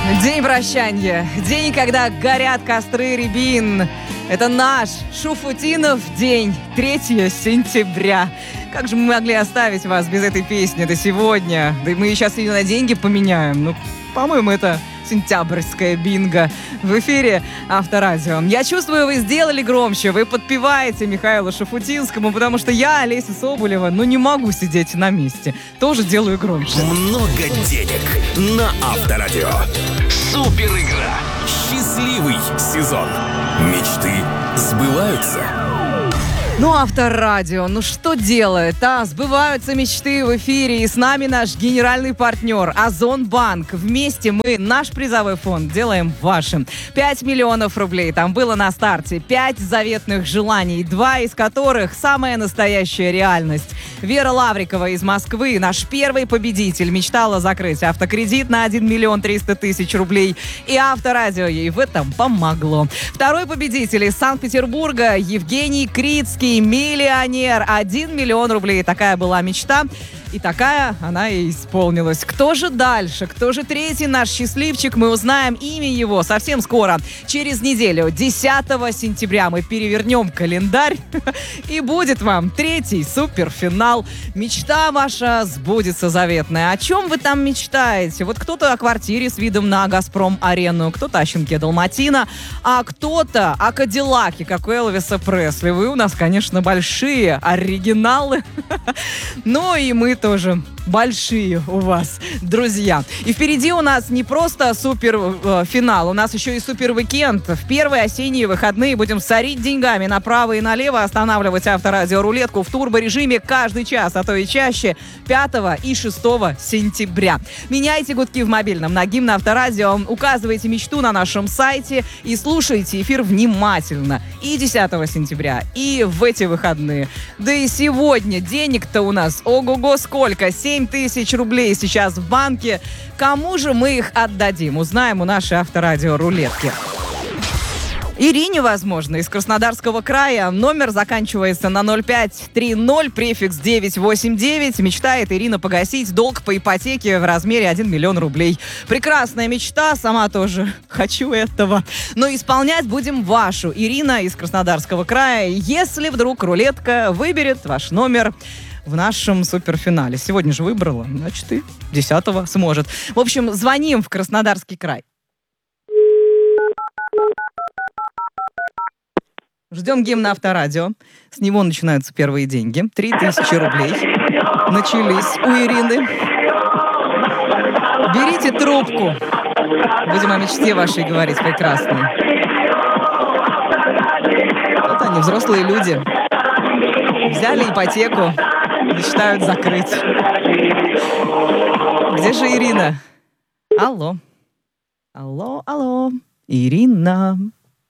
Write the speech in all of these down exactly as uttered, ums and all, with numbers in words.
День прощания. День, когда горят костры рябин. Это наш Шуфутинов день. третьего сентября. Как же мы могли оставить вас без этой песни до сегодня? Да и мы сейчас ее на деньги поменяем. Ну, по-моему, это сентябрьская бинго. В эфире Авторадио. Я чувствую, вы сделали громче. Вы подпеваете Михаилу Шафутинскому, потому что я, Олеся Соболева, ну не могу сидеть на месте. Тоже делаю громче. Много денег на Авторадио. Супер игра. Счастливый сезон. Мечты сбываются. Ну, Авторадио, ну что делает, а? Сбываются мечты в эфире, и с нами наш генеральный партнер Озонбанк. Вместе мы наш призовой фонд делаем вашим. пять миллионов рублей там было на старте, пять заветных желаний, два из которых самая настоящая реальность. Вера Лаврикова из Москвы, наш первый победитель, мечтала закрыть автокредит на один миллион триста тысяч рублей, и Авторадио ей в этом помогло. Второй победитель из Санкт-Петербурга Евгений Крицкий, миллионер, один миллион рублей. Такая была мечта, и такая она и исполнилась. Кто же дальше? Кто же третий наш счастливчик? Мы узнаем имя его совсем скоро. Через неделю, десятого сентября, мы перевернем календарь, и будет вам третий суперфинал. Мечта ваша сбудется заветная. О чем вы там мечтаете? Вот кто-то о квартире с видом на Газпром-арену, кто-то о щенке Далматино, а кто-то о Кадиллаке, как у Элвиса Пресли. Вы у нас, конечно, Конечно, большие оригиналы. Ну и мы тоже большие у вас, друзья. И впереди у нас не просто суперфинал, у нас еще и супер-викенд. В первые осенние выходные будем сорить деньгами направо и налево, останавливать авторадиорулетку в турборежиме каждый час, а то и чаще, пятого и шестого сентября. Меняйте гудки в мобильном на гимн Авторадио, указывайте мечту на нашем сайте и слушайте эфир внимательно. И десятого сентября, и в эти выходные. Да и сегодня денег-то у нас ого-го сколько, семь тысяч рублей сейчас в банке. Кому же мы их отдадим? Узнаем у нашей Авторадио-рулетки. Ирине, возможно, из Краснодарского края. Номер заканчивается на ноль пять тридцать, префикс девять восемь девять. Мечтает Ирина погасить долг по ипотеке в размере один миллион рублей. Прекрасная мечта, сама тоже хочу этого. Но исполнять будем вашу, Ирина из Краснодарского края, если вдруг рулетка выберет ваш номер в нашем суперфинале. Сегодня же выбрала, значит, и десятого сможет. В общем, звоним в Краснодарский край. Ждем гимн на Авторадио. С него начинаются первые деньги. Три тысячи рублей начались у Ирины. Берите трубку. Будем о мечте вашей говорить прекрасной. Вот они, взрослые люди. Взяли ипотеку. Мечтают закрыть. Где же Ирина? Алло. Алло, алло. Ирина.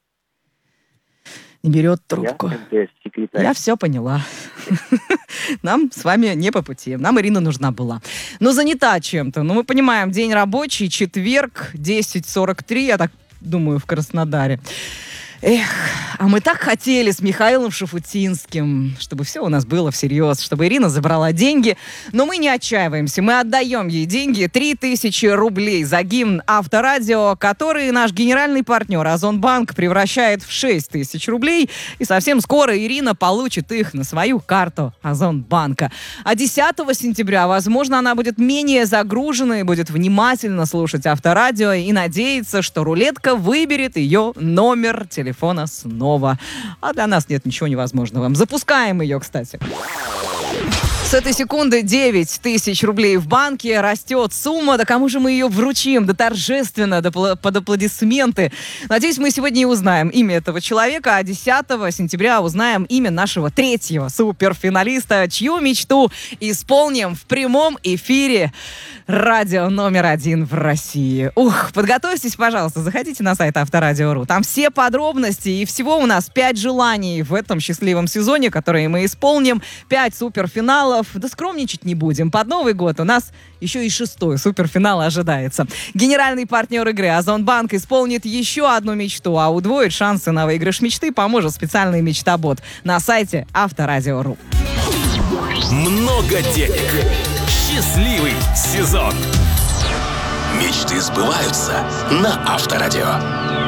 Не берет трубку. Я, Я все поняла. Нам с вами не по пути. Нам Ирина нужна была. Но занята чем-то. Ну, мы понимаем, день рабочий, четверг, десять сорок три, я так думаю, в Краснодаре. Эх, а мы так хотели с Михаилом Шафутинским, чтобы все у нас было всерьез, чтобы Ирина забрала деньги. Но мы не отчаиваемся, мы отдаем ей деньги. Три тысячи рублей за гимн Авторадио, который наш генеральный партнер Озонбанк превращает в шесть тысяч рублей. И совсем скоро Ирина получит их на свою карту Озонбанка. А десятого сентября, возможно, она будет менее загружена и будет внимательно слушать Авторадио и надеяться, что рулетка выберет ее номер телефона. телефона снова. А для нас нет ничего невозможного. Запускаем ее, кстати. С этой секунды девять тысяч рублей в банке, растет сумма. Да кому же мы ее вручим? Да торжественно, да под аплодисменты. Надеюсь, мы сегодня и узнаем имя этого человека, а десятого сентября узнаем имя нашего третьего суперфиналиста, чью мечту исполним в прямом эфире радио номер один в России. Ух, подготовьтесь, пожалуйста, заходите на сайт Авторадио точка ру. Там все подробности, и всего у нас пять желаний в этом счастливом сезоне, которые мы исполним. Пять суперфиналов. Да скромничать не будем. Под Новый год у нас еще и шестой суперфинал ожидается. Генеральный партнер игры Озонбанк исполнит еще одну мечту, а удвоит шансы на выигрыш мечты поможет специальный мечтобот на сайте Авторадио точка ру. Много денег. Счастливый сезон. Мечты сбываются на Авторадио.